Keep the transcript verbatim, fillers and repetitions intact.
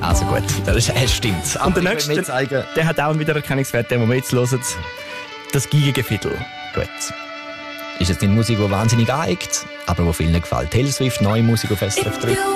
Also gut, das stimmt. Und der nächste, der hat auch einen Wiedererkennungswert, den wir jetzt hören. Das Gigegefiedel. Gut. Ist jetzt nicht Musik, die wahnsinnig aneigt, aber die vielen gefällt. Taylor Swift, neue Musik auf S R F drei.